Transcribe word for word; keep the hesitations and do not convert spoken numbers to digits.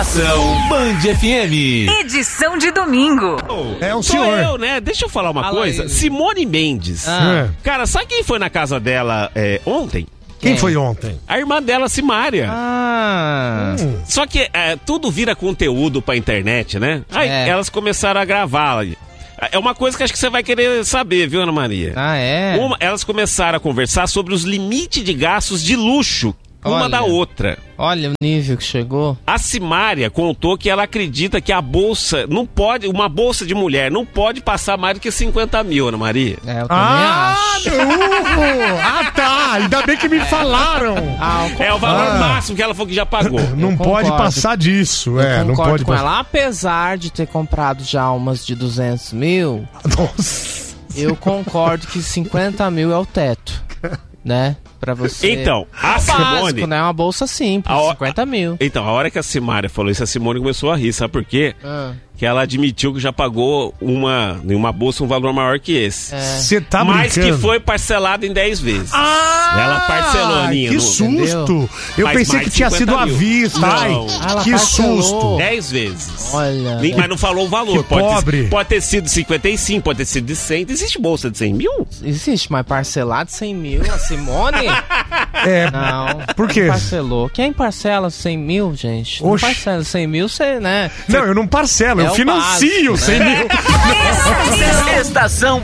Estação Band F M. Edição de domingo. É o Sou senhor. eu, né? Deixa eu falar uma Fala coisa. aí. Simone Mendes. Ah. Cara, sabe quem foi na casa dela é, ontem? Quem Quem? foi ontem? A irmã dela, Simária. Ah, Hum. Só que é, tudo vira conteúdo pra internet, né? Aí É. elas começaram a gravar. É uma coisa que acho que você vai querer saber, viu, Ana Maria? ah é? Uma, elas começaram a conversar sobre os limites de gastos de luxo, uma Olha. da outra. Olha o nível que chegou. A Simária contou que ela acredita que a bolsa não pode, uma bolsa de mulher não pode passar mais do que cinquenta mil, Ana Maria. É, eu também Ah, acho. uh, ah, tá. Ainda bem que me falaram. Ah, eu É o valor Ah. máximo que ela falou que já pagou. Não pode concordo. passar disso, Eu é, não concordo pode com passar. ela. Apesar de ter comprado já umas de duzentos mil, Nossa. eu concordo que cinquenta mil é o teto, né? Pra você. Então, a É o Simone... básico, né? Uma bolsa simples, A ho- cinquenta mil. Então, a hora que a Simária falou isso, a Simone começou a rir, sabe por quê? Ah, Que ela admitiu que já pagou uma, em uma bolsa um valor maior que esse. é. Você tá Mas brincando. que foi parcelado em dez vezes. Ah, Ela parcelou, Aninha, que no- susto. entendeu? Eu Faz pensei mais que de tinha sido cinquenta à mil. vista. Não. Ai, Ah, ela que parcelou. susto. Dez vezes. Olha. Nem- Mas não falou o valor. Que pode pobre. Ter, pode ter sido cinquenta e cinco, pode ter sido de cem. Existe bolsa de cem mil? Existe, mas parcelado cem mil, a Simone? É, Não. Por quê? Não parcelou. Quem parcela cem mil, gente? Não Oxe. parcela cem mil, você, né? não, eu não parcelo, É eu o financio básico, cem né? mil. Estação